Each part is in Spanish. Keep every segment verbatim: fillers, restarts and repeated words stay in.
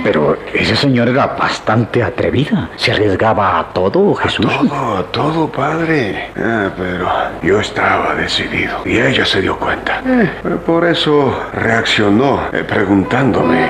Pero esa señora era bastante atrevida. Se arriesgaba a todo, Jesús. A todo, a todo, padre. Ah, pero yo estaba decidido. Y ella se dio cuenta. Eh, por eso reaccionó, eh, preguntándome.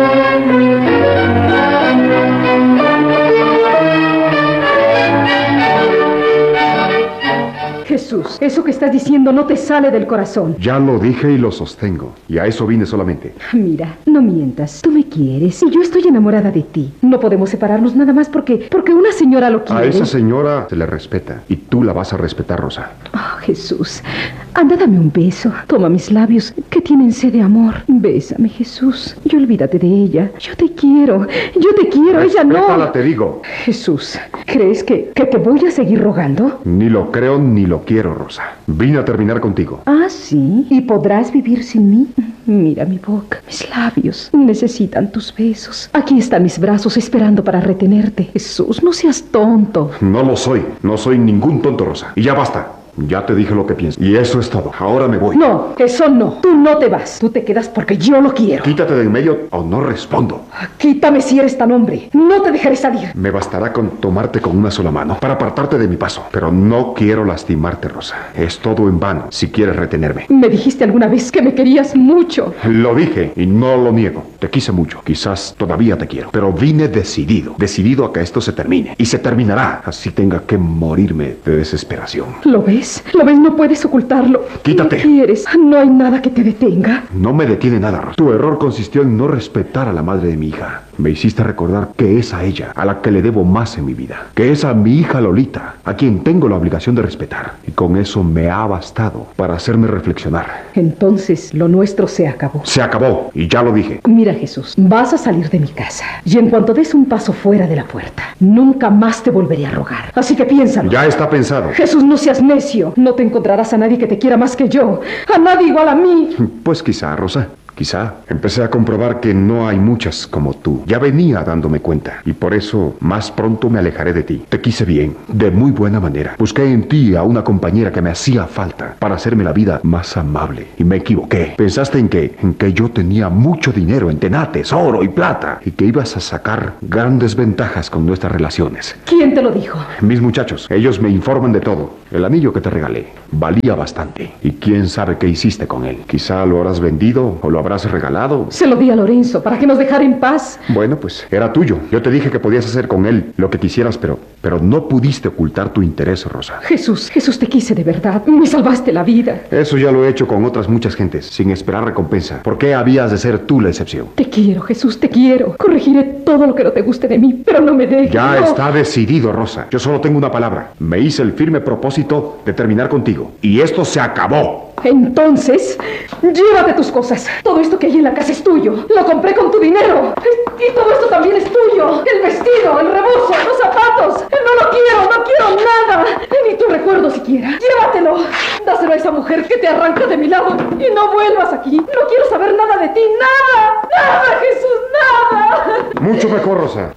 Jesús, eso que estás diciendo no te sale del corazón. Ya lo dije y lo sostengo. Y a eso vine solamente. Mira, no mientas. Tú me quieres y yo estoy enamorada de ti. No podemos separarnos nada más porque, porque una señora lo quiere. A esa señora se le respeta. Y tú la vas a respetar, Rosa. Oh, Jesús, anda, dame un beso. Toma mis labios que tienen sed de amor. Bésame, Jesús. Y olvídate de ella. Yo te quiero. Yo te quiero. Ella no. Respétala, te digo. Jesús, ¿crees que, que te voy a seguir rogando? Ni lo creo ni lo quiero, Rosa. Vine a terminar contigo. Ah, ¿sí? ¿Y podrás vivir sin mí? Mira mi boca, mis labios. Necesitan tus besos. Aquí están mis brazos esperando para retenerte. Jesús, no seas tonto. No lo soy. No soy ningún tonto, Rosa. Y ya basta. Ya te dije lo que pienso. Y eso es todo. Ahora me voy. No, eso no. Tú no te vas. Tú te quedas porque yo lo quiero. Quítate de en medio o no respondo. Quítame si eres tan hombre. No te dejaré salir. Me bastará con tomarte con una sola mano para apartarte de mi paso. Pero no quiero lastimarte, Rosa. Es todo en vano si quieres retenerme. Me dijiste alguna vez que me querías mucho. Lo dije y no lo niego. Te quise mucho. Quizás todavía te quiero. Pero vine decidido. Decidido a que esto se termine. Y se terminará. Así tenga que morirme de desesperación. ¿Lo ves? ¿Lo ves? No puedes ocultarlo. Quítate. ¿Qué quieres? No hay nada que te detenga. No me detiene nada, Rosa. Tu error consistió en no respetar a la madre de mi hija. Me hiciste recordar que es a ella a la que le debo más en mi vida. Que es a mi hija Lolita, a quien tengo la obligación de respetar. Y con eso me ha bastado para hacerme reflexionar. Entonces, lo nuestro se acabó. Se acabó, y ya lo dije. Mira, Jesús, vas a salir de mi casa. Y en cuanto des un paso fuera de la puerta, nunca más te volveré a rogar. Así que piénsalo. Ya está pensado. Jesús, no seas necio. No te encontrarás a nadie que te quiera más que yo. A nadie igual a mí. Pues quizá, Rosa. Quizá. Empecé a comprobar que no hay muchas como tú. Ya venía dándome cuenta. Y por eso más pronto me alejaré de ti. Te quise bien, de muy buena manera. Busqué en ti a una compañera que me hacía falta para hacerme la vida más amable. Y me equivoqué. Pensaste en que, en que yo tenía mucho dinero en tenates, oro y plata. Y que ibas a sacar grandes ventajas con nuestras relaciones. ¿Quién te lo dijo? Mis muchachos. Ellos me informan de todo. El anillo que te regalé valía bastante. Y quién sabe qué hiciste con él. Quizá lo habrás vendido o lo habrás regalado. Se lo di a Lorenzo para que nos dejara en paz. Bueno, pues era tuyo. Yo te dije que podías hacer con él lo que quisieras, pero, pero no pudiste ocultar tu interés, Rosa. Jesús, Jesús, te quise de verdad. Me salvaste la vida. Eso ya lo he hecho con otras muchas gentes, sin esperar recompensa. ¿Por qué habías de ser tú la excepción? Te quiero, Jesús, te quiero. Corregiré todo lo que no te guste de mí, pero no me dejes. Ya no. Está decidido, Rosa. Yo solo tengo una palabra. Me hice el firme propósito de terminar contigo. Y esto se acabó. Entonces, llévate tus cosas. Todo esto que hay en la casa es tuyo. Lo compré con tu dinero. Y todo esto también es tuyo. El vestido, el rebozo, los zapatos. No lo quiero, no quiero nada. Ni tu recuerdo siquiera. Llévatelo. Dáselo a esa mujer que te arranca de mi lado. Y no vuelvas aquí. No quiero saber nada de ti. Nada. Nada, Jesús, nada. Mucho mejor, Rosa.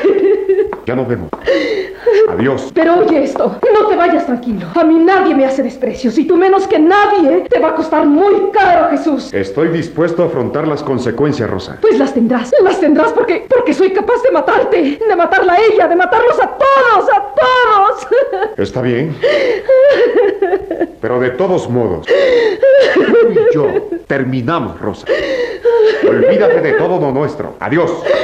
Ya nos vemos. Adiós. Pero oye esto, no te vayas tranquilo. A mí nadie me hace desprecios y tú menos que nadie. Te va a costar muy caro, Jesús. Estoy dispuesto a afrontar las consecuencias, Rosa. Pues las tendrás, las tendrás porque, porque soy capaz de matarte. De matarla a ella, de matarlos a todos, a todos. Está bien. Pero de todos modos, tú y yo terminamos, Rosa. Olvídate de todo lo nuestro. Adiós.